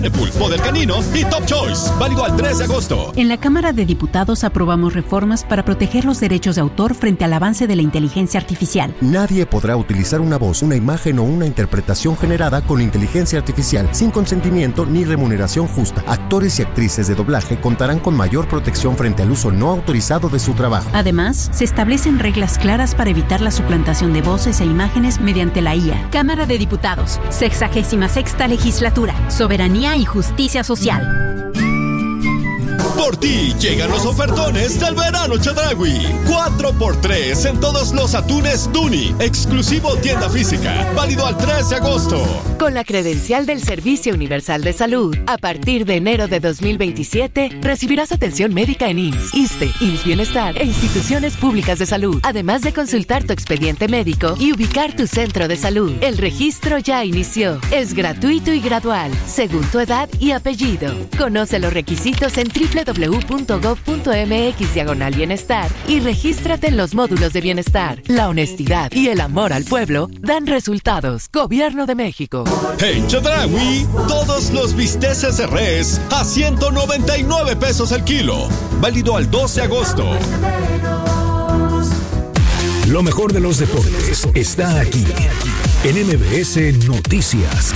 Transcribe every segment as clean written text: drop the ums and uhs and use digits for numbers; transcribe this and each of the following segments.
Poder Canino y Top Choice. Válido al 3 de agosto. En la Cámara de Diputados aprobamos reformas para proteger los derechos de autor frente al avance de la inteligencia artificial. Nadie podrá utilizar una voz, una imagen o una interpretación generada con inteligencia artificial sin consentimiento ni remuneración justa. Actores y actrices de doblaje contarán con mayor protección frente al uso no autorizado de su trabajo. Además, se establecen reglas claras para evitar la suplantación de voces e imágenes mediante la IA. Cámara de Diputados, 66ª Legislatura, Soberanía y Justicia Social. Por ti llegan los ofertones del verano Chedraui. 4x3 en todos los atunes Duni. Exclusivo tienda física. Válido al 3 de agosto. Con la credencial del Servicio Universal de Salud, a partir de enero de 2027, recibirás atención médica en IMSS, ISSSTE, IMSS Bienestar e instituciones públicas de salud, además de consultar tu expediente médico y ubicar tu centro de salud. El registro ya inició. Es gratuito y gradual, según tu edad y apellido. Conoce los requisitos en www.gov.mx/bienestar y regístrate en los módulos de bienestar. La honestidad y el amor al pueblo dan resultados. Gobierno de México. En Chedraui, todos los bisteces de res a 199 pesos el kilo. Válido al 2 de agosto. Lo mejor de los deportes está aquí en MBS Noticias.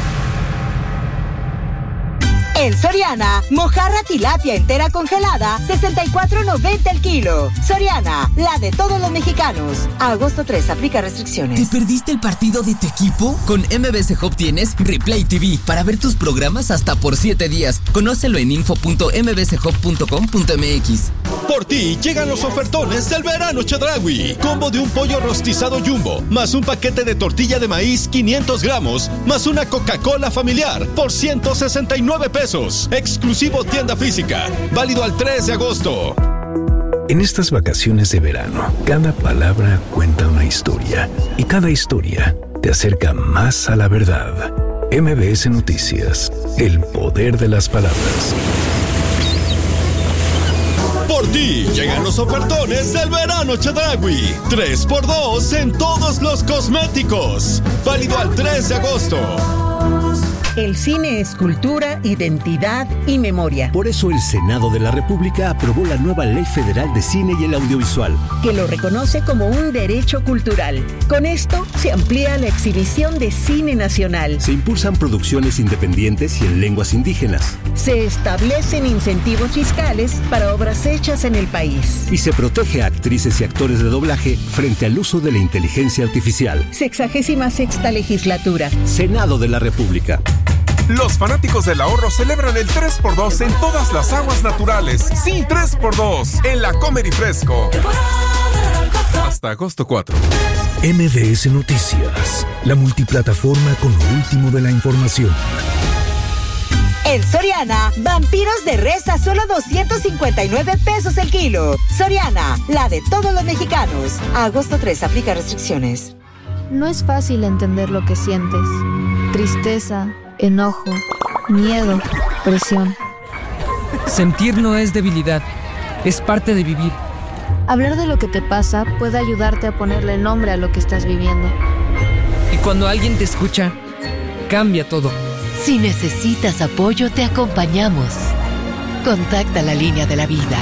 En Soriana, mojarra tilapia entera congelada, $64.90 el kilo. Soriana, la de todos los mexicanos. A agosto 3, aplica restricciones. ¿Te perdiste el partido de tu equipo? Con MBS Hub tienes Replay TV para ver tus programas hasta por 7 días. Conócelo en info.mbshub.com.mx. Por ti llegan los ofertones del verano Chedraui. Combo de un pollo rostizado Jumbo, más un paquete de tortilla de maíz 500 gramos, más una Coca-Cola familiar por 169 pesos. Exclusivo tienda física. Válido al 3 de agosto. En estas vacaciones de verano, cada palabra cuenta una historia y cada historia te acerca más a la verdad. MBS Noticias, el poder de las palabras. Por ti llegan los ofertones del verano Chedraui. 3x2 en todos los cosméticos. Válido al 3 de agosto. El cine es cultura, identidad y memoria. Por eso el Senado de la República aprobó la nueva Ley Federal de Cine y el Audiovisual, que lo reconoce como un derecho cultural. Con esto se amplía la exhibición de cine nacional. Se impulsan producciones independientes y en lenguas indígenas. Se establecen incentivos fiscales para obras hechas en el país. Y se protege a actrices y actores de doblaje frente al uso de la inteligencia artificial. 66ª Legislatura. Senado de la República. Los fanáticos del ahorro celebran el 3x2 en todas las aguas naturales. Sí, 3x2 en la Comer y Fresco. Hasta agosto 4. MBS Noticias, la multiplataforma con lo último de la información. En Soriana, vampiros de res a solo 259 pesos el kilo. Soriana, la de todos los mexicanos. A agosto 3, aplica restricciones. No es fácil entender lo que sientes. Tristeza, enojo, miedo, presión. Sentir no es debilidad, es parte de vivir. Hablar de lo que te pasa puede ayudarte a ponerle nombre a lo que estás viviendo. Y cuando alguien te escucha, cambia todo. Si necesitas apoyo, te acompañamos. Contacta la línea de la vida.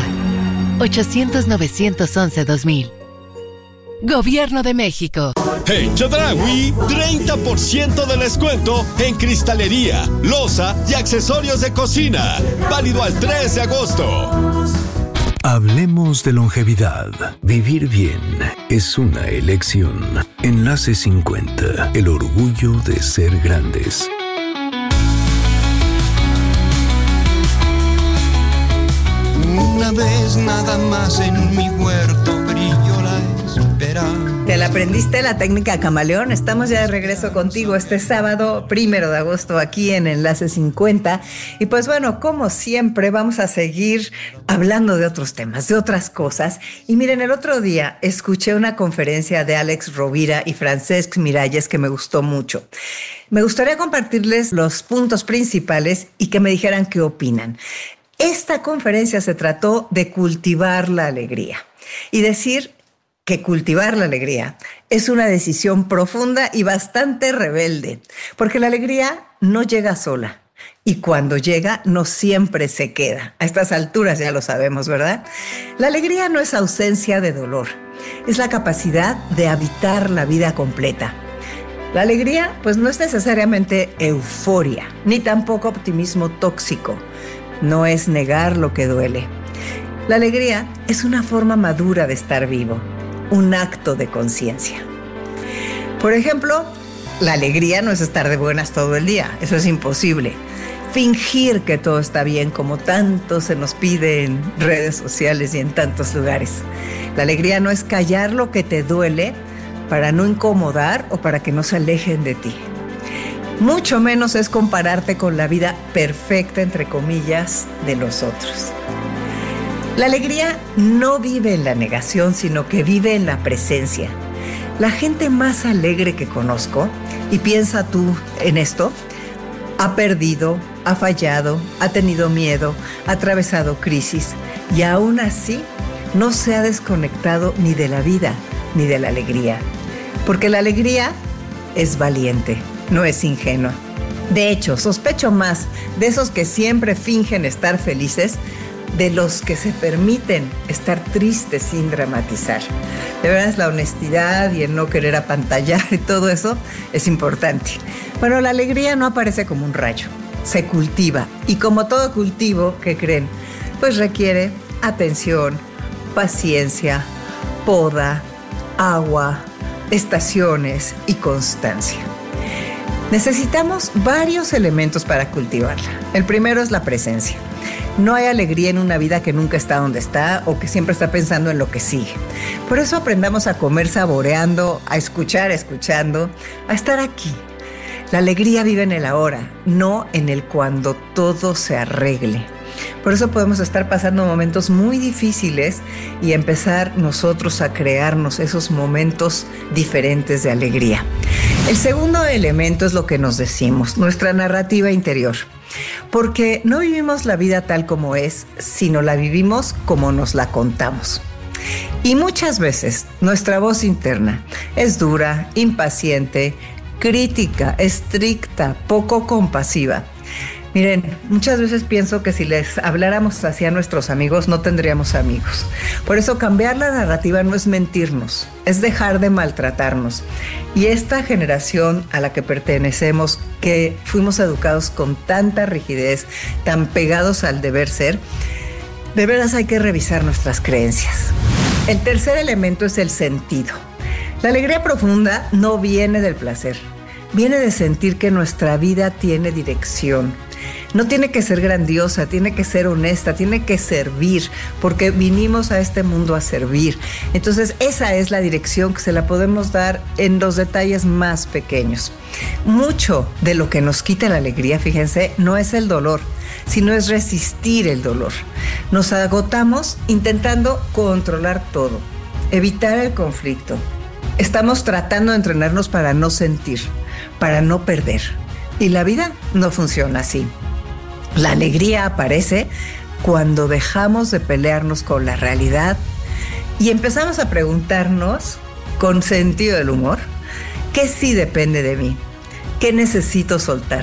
800-911-2000. Gobierno de México. En Chedraui, 30% de descuento en cristalería, loza y accesorios de cocina. Válido al 3 de agosto. Hablemos de longevidad. Vivir bien es una elección. Enlace 50, el orgullo de ser grandes. Una vez nada más en mi huerto brilló la esperanza. ¿Te la aprendiste la técnica camaleón? Estamos ya de regreso contigo este sábado 1 de agosto aquí en Enlace 50. Y pues bueno, como siempre vamos a seguir hablando de otros temas, de otras cosas. Y miren, el otro día escuché una conferencia de Alex Rovira y Francesc Miralles que me gustó mucho. Me gustaría compartirles los puntos principales y que me dijeran qué opinan. Esta conferencia se trató de cultivar la alegría y decir que cultivar la alegría es una decisión profunda y bastante rebelde, porque la alegría no llega sola. y cuando llega no siempre se queda. A estas alturas ya lo sabemos, ¿verdad? La alegría no es ausencia de dolor, es la capacidad de habitar la vida completa. La alegría, pues no es necesariamente euforia, ni tampoco optimismo tóxico. No es negar lo que duele. La alegría es una forma madura de estar vivo, un acto de conciencia. Por ejemplo, la alegría no es estar de buenas todo el día, eso es imposible. Fingir que todo está bien, como tanto se nos pide en redes sociales y en tantos lugares. La alegría no es callar lo que te duele para no incomodar o para que no se alejen de ti. Mucho menos es compararte con la vida perfecta, entre comillas, de los otros. La alegría no vive en la negación, sino que vive en la presencia. La gente más alegre que conozco, y piensa tú en esto, ha perdido, ha fallado, ha tenido miedo, ha atravesado crisis y aún así no se ha desconectado ni de la vida ni de la alegría. Porque la alegría es valiente, no es ingenua. De hecho, sospecho más de esos que siempre fingen estar felices de los que se permiten estar tristes sin dramatizar. De verdad, la honestidad y el no querer apantallar y todo eso es importante. Bueno, la alegría no aparece como un rayo, se cultiva. Y como todo cultivo, ¿qué creen? Pues requiere atención, paciencia, poda, agua, estaciones y constancia. Necesitamos varios elementos para cultivarla. El primero es la presencia. No hay alegría en una vida que nunca está donde está o que siempre está pensando en lo que sigue. Por eso aprendamos a comer saboreando, a escuchar escuchando, a estar aquí. La alegría vive en el ahora, no en el cuando todo se arregle. Por eso podemos estar pasando momentos muy difíciles y empezar nosotros a crearnos esos momentos diferentes de alegría. El segundo elemento es lo que nos decimos, nuestra narrativa interior. Porque no vivimos la vida tal como es, sino la vivimos como nos la contamos. Y muchas veces nuestra voz interna es dura, impaciente, crítica, estricta, poco compasiva. Miren, muchas veces pienso que si les habláramos así a nuestros amigos, no tendríamos amigos. Por eso cambiar la narrativa no es mentirnos, es dejar de maltratarnos. Y esta generación a la que pertenecemos, que fuimos educados con tanta rigidez, tan pegados al deber ser, de veras hay que revisar nuestras creencias. El tercer elemento es el sentido. La alegría profunda no viene del placer, viene de sentir que nuestra vida tiene dirección. No tiene que ser grandiosa, tiene que ser honesta, tiene que servir, porque vinimos a este mundo a servir. Entonces, esa es la dirección que se la podemos dar en los detalles más pequeños. Mucho de lo que nos quita la alegría, fíjense, no es el dolor, sino es resistir el dolor. Nos agotamos intentando controlar todo, evitar el conflicto. Estamos tratando de entrenarnos para no sentir, para no perder. Y la vida no funciona así. La alegría aparece cuando dejamos de pelearnos con la realidad y empezamos a preguntarnos, con sentido del humor, ¿qué sí depende de mí? ¿Qué necesito soltar?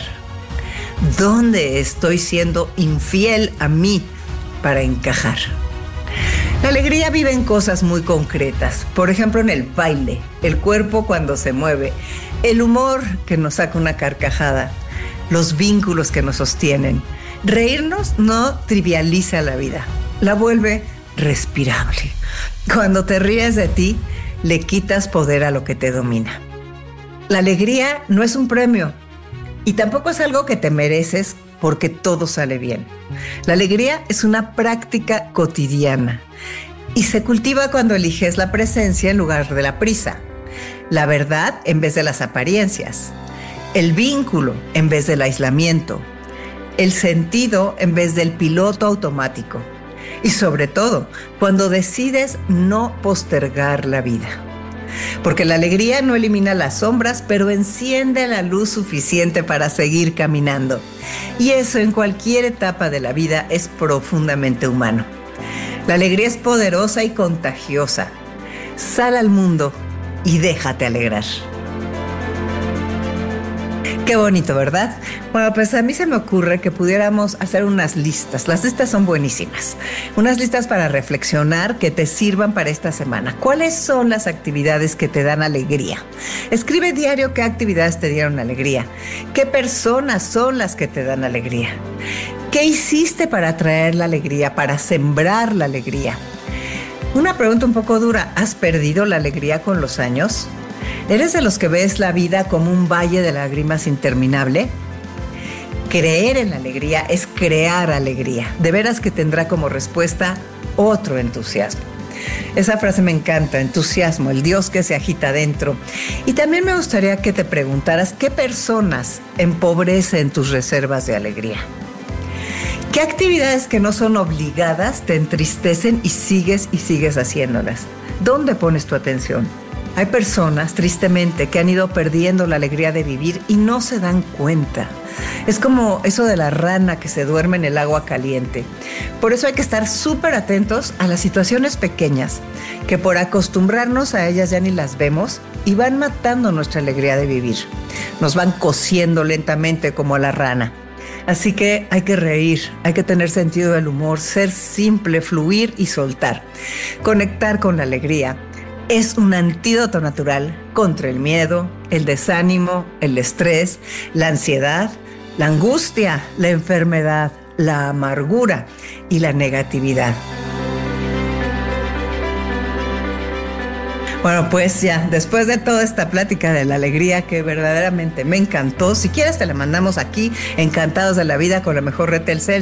¿Dónde estoy siendo infiel a mí para encajar? La alegría vive en cosas muy concretas, por ejemplo en el baile, el cuerpo cuando se mueve, el humor que nos saca una carcajada, los vínculos que nos sostienen. Reírnos no trivializa la vida, la vuelve respirable. Cuando te ríes de ti, le quitas poder a lo que te domina. La alegría no es un premio y tampoco es algo que te mereces porque todo sale bien. La alegría es una práctica cotidiana y se cultiva cuando eliges la presencia en lugar de la prisa, la verdad en vez de las apariencias, el vínculo en vez del aislamiento, el sentido en vez del piloto automático y sobre todo cuando decides no postergar la vida. Porque la alegría no elimina las sombras, pero enciende la luz suficiente para seguir caminando. Y eso en cualquier etapa de la vida es profundamente humano. La alegría es poderosa y contagiosa. Sal al mundo y déjate alegrar. Qué bonito, ¿verdad? Bueno, pues a mí se me ocurre que pudiéramos hacer unas listas. Las listas son buenísimas. Unas listas para reflexionar que te sirvan para esta semana. ¿Cuáles son las actividades que te dan alegría? Escribe diario qué actividades te dieron alegría. ¿Qué personas son las que te dan alegría? ¿Qué hiciste para traer la alegría, para sembrar la alegría? Una pregunta un poco dura. ¿Has perdido la alegría con los años? ¿Eres de los que ves la vida como un valle de lágrimas interminable? Creer en la alegría es crear alegría. De veras que tendrá como respuesta otro entusiasmo. Esa frase me encanta, entusiasmo, el Dios que se agita dentro. Y también me gustaría que te preguntaras qué personas empobrecen tus reservas de alegría. ¿Qué actividades que no son obligadas te entristecen y sigues haciéndolas? ¿Dónde pones tu atención? Hay personas, tristemente, que han ido perdiendo la alegría de vivir y no se dan cuenta. Es como eso de la rana que se duerme en el agua caliente. Por eso hay que estar súper atentos a las situaciones pequeñas, que por acostumbrarnos a ellas ya ni las vemos y van matando nuestra alegría de vivir. Nos van cociendo lentamente como a la rana. Así que hay que reír, hay que tener sentido del humor, ser simple, fluir y soltar. Conectar con la alegría es un antídoto natural contra el miedo, el desánimo, el estrés, la ansiedad, la angustia, la enfermedad, la amargura y la negatividad. Bueno, pues ya, después de toda esta plática de la alegría que verdaderamente me encantó, si quieres te la mandamos aquí, encantados de la vida, con la mejor red Telcel,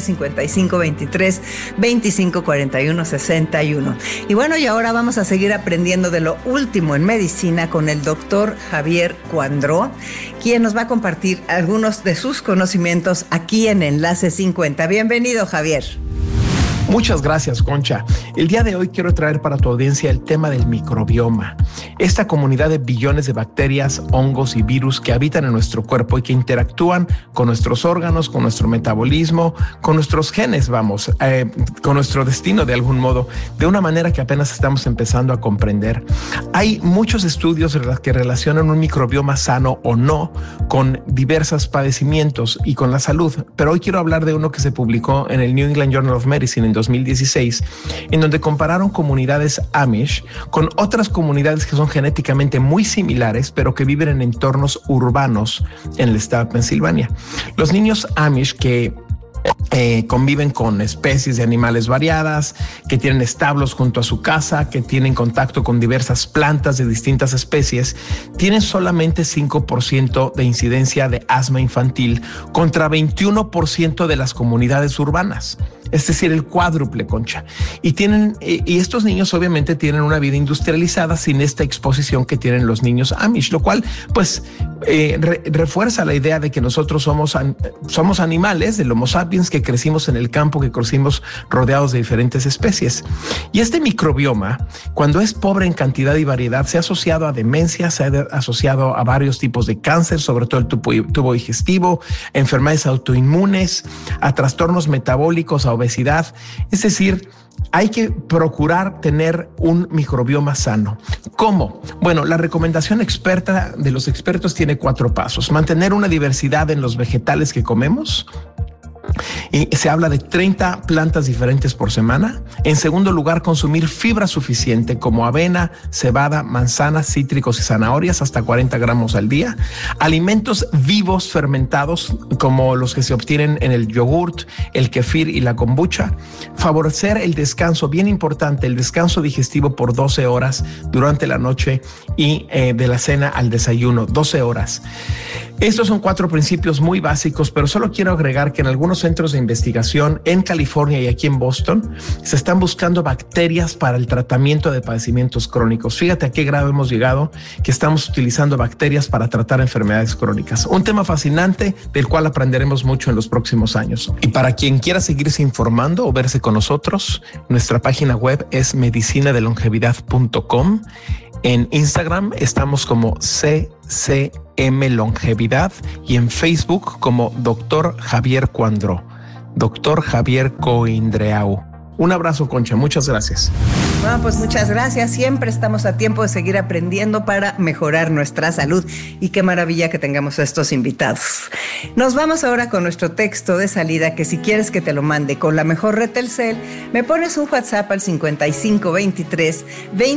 5523-2541-61. Y bueno, y ahora vamos a seguir aprendiendo de lo último en medicina con el doctor Javier Cuandró, quien nos va a compartir algunos de sus conocimientos aquí en Enlace 50. Bienvenido, Javier. Muchas gracias, Concha. El día de hoy quiero traer para tu audiencia el tema del microbioma. Esta comunidad de billones de bacterias, hongos y virus que habitan en nuestro cuerpo y que interactúan con nuestros órganos, con nuestro metabolismo, con nuestros genes, con nuestro destino de algún modo, de una manera que apenas estamos empezando a comprender. Hay muchos estudios que relacionan un microbioma sano o no con diversos padecimientos y con la salud, pero hoy quiero hablar de uno que se publicó en el New England Journal of Medicine en 2016, en donde compararon comunidades Amish con otras comunidades que son genéticamente muy similares, pero que viven en entornos urbanos en el estado de Pensilvania. Los niños Amish que conviven con especies de animales variadas, que tienen establos junto a su casa, que tienen contacto con diversas plantas de distintas especies, tienen solamente 5% de incidencia de asma infantil contra 21% de las comunidades urbanas. Es decir, el cuádruple, Concha. Y estos niños obviamente tienen una vida industrializada sin esta exposición que tienen los niños Amish, lo cual pues refuerza la idea de que nosotros somos animales del Homo sapiens, que crecimos en el campo, que crecimos rodeados de diferentes especies. Y este microbioma, cuando es pobre en cantidad y variedad, se ha asociado a demencia, se ha asociado a varios tipos de cáncer, sobre todo el tubo digestivo, enfermedades autoinmunes, a trastornos metabólicos, a obesidad. Es decir, hay que procurar tener un microbioma sano. ¿Cómo? Bueno, la recomendación experta de los expertos tiene 4 pasos. Mantener una diversidad en los vegetales que comemos. Y se habla de 30 plantas diferentes por semana. En segundo lugar, consumir fibra suficiente como avena, cebada, manzanas, cítricos y zanahorias, hasta 40 gramos al día. Alimentos vivos fermentados como los que se obtienen en el yogurt, el kefir y la kombucha. Favorecer el descanso, bien importante, el descanso digestivo por 12 horas durante la noche y de la cena al desayuno, 12 horas. Estos son 4 principios muy básicos, pero solo quiero agregar que en algunos centros de investigación en California y aquí en Boston se están buscando bacterias para el tratamiento de padecimientos crónicos. Fíjate a qué grado hemos llegado, que estamos utilizando bacterias para tratar enfermedades crónicas. Un tema fascinante del cual aprenderemos mucho en los próximos años. Y para quien quiera seguirse informando o verse con nosotros, nuestra página web es medicinadelongevidad.com. En Instagram estamos como CCM Longevidad y en Facebook como Dr. Javier Cuandró, Dr. Javier Coindreau. Un abrazo, Concha. Muchas gracias. Bueno, pues muchas gracias. Siempre estamos a tiempo de seguir aprendiendo para mejorar nuestra salud. Y qué maravilla que tengamos a estos invitados. Nos vamos ahora con nuestro texto de salida, que si quieres que te lo mande con la mejor red Telcel, me pones un WhatsApp al 5523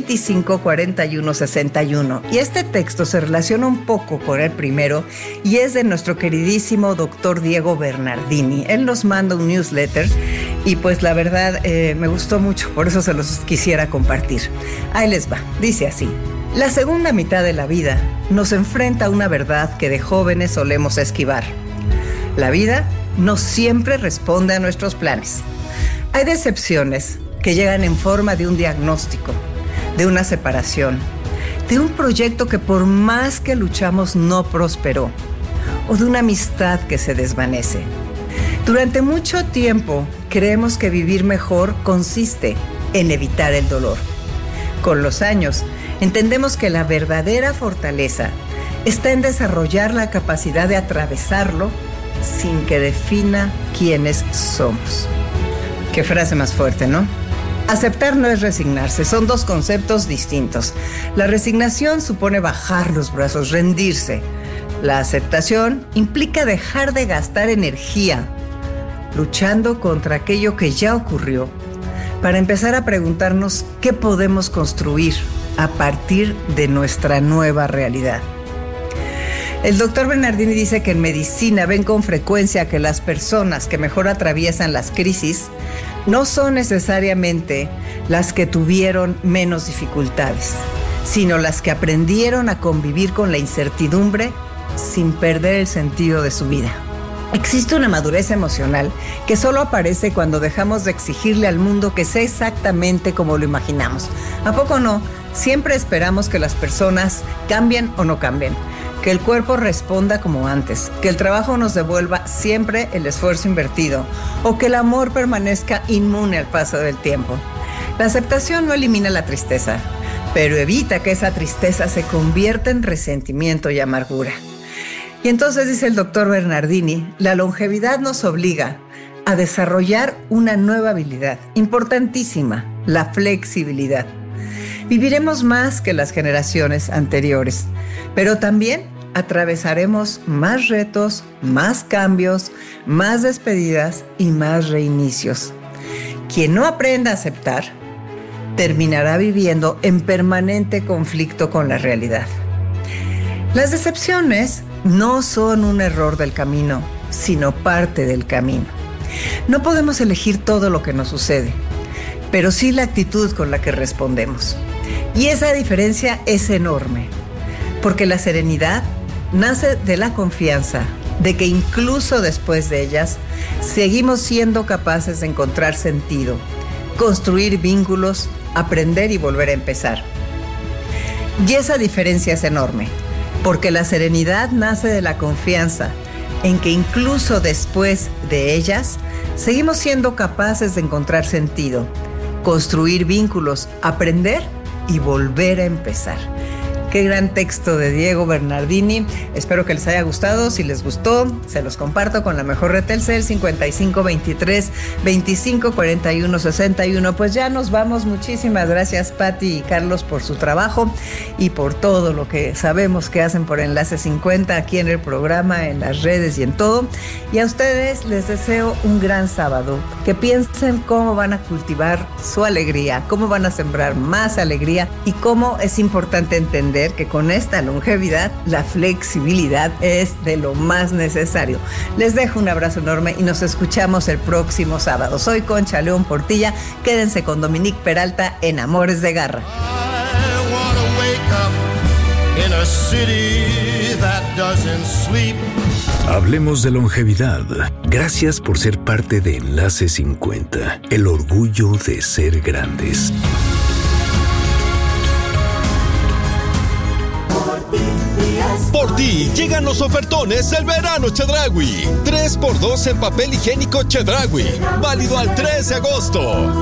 2541 61. Y este texto se relaciona un poco con el primero y es de nuestro queridísimo doctor Diego Bernardini. Él nos manda un newsletter y pues la verdad me gustó mucho, por eso se los quisiera compartir. Ahí les va, dice así: la segunda mitad de la vida nos enfrenta a una verdad que de jóvenes solemos esquivar. La vida no siempre responde a nuestros planes. Hay decepciones que llegan en forma de un diagnóstico, de una separación, de un proyecto que por más que luchamos no prosperó, o de una amistad que se desvanece. Durante mucho tiempo creemos que vivir mejor consiste en evitar el dolor. Con los años, entendemos que la verdadera fortaleza está en desarrollar la capacidad de atravesarlo sin que defina quiénes somos. Qué frase más fuerte, ¿no? Aceptar no es resignarse, son dos conceptos distintos. La resignación supone bajar los brazos, rendirse. La aceptación implica dejar de gastar energía luchando contra aquello que ya ocurrió, para empezar a preguntarnos qué podemos construir a partir de nuestra nueva realidad. El doctor Bernardini dice que en medicina ven con frecuencia que las personas que mejor atraviesan las crisis no son necesariamente las que tuvieron menos dificultades, sino las que aprendieron a convivir con la incertidumbre sin perder el sentido de su vida. Existe una madurez emocional que solo aparece cuando dejamos de exigirle al mundo que sea exactamente como lo imaginamos. ¿A poco no? Siempre esperamos que las personas cambien o no cambien, que el cuerpo responda como antes, que el trabajo nos devuelva siempre el esfuerzo invertido o que el amor permanezca inmune al paso del tiempo. La aceptación no elimina la tristeza, pero evita que esa tristeza se convierta en resentimiento y amargura. Y entonces, dice el doctor Bernardini, la longevidad nos obliga a desarrollar una nueva habilidad importantísima, la flexibilidad. Viviremos más que las generaciones anteriores, pero también atravesaremos más retos, más cambios, más despedidas y más reinicios. Quien no aprenda a aceptar, terminará viviendo en permanente conflicto con la realidad. Las decepciones no son un error del camino, sino parte del camino. No podemos elegir todo lo que nos sucede, pero sí la actitud con la que respondemos. Y esa diferencia es enorme, porque la serenidad nace de la confianza de que incluso después de ellas, seguimos siendo capaces de encontrar sentido, construir vínculos, aprender y volver a empezar. Y esa diferencia es enorme, porque la serenidad nace de la confianza en que incluso después de ellas, seguimos siendo capaces de encontrar sentido, construir vínculos, aprender y volver a empezar. Qué gran texto de Diego Bernardini. Espero que les haya gustado. Si les gustó, se los comparto con la mejor red Telcel, 5523 2541 61. Pues ya nos vamos. Muchísimas gracias, Pati y Carlos, por su trabajo y por todo lo que sabemos que hacen por Enlace 50 aquí en el programa, en las redes y en todo. Y a ustedes les deseo un gran sábado. Que piensen cómo van a cultivar su alegría, cómo van a sembrar más alegría y cómo es importante entender que con esta longevidad la flexibilidad es de lo más necesario. Les dejo un abrazo enorme y nos escuchamos el próximo sábado. Soy Concha León Portilla. Quédense con Dominique Peralta en Amores de Garra. Hablemos de longevidad. Gracias por ser parte de Enlace 50, el orgullo de ser grandes. Por ti llegan los ofertones del verano Chedraui. 3x2 en papel higiénico Chedraui. Válido al 3 de agosto.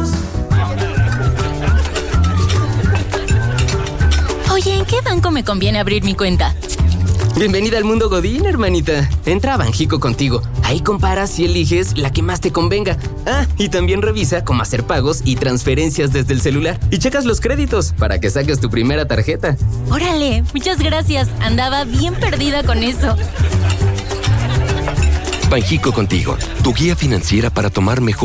Oye, ¿en qué banco me conviene abrir mi cuenta? Bienvenida al mundo Godín, hermanita. Entra a Banjico contigo. Ahí comparas y eliges la que más te convenga. Ah, y también revisa cómo hacer pagos y transferencias desde el celular. Y checas los créditos para que saques tu primera tarjeta. Órale, muchas gracias. Andaba bien perdida con eso. Banjico Contigo, tu guía financiera para tomar mejor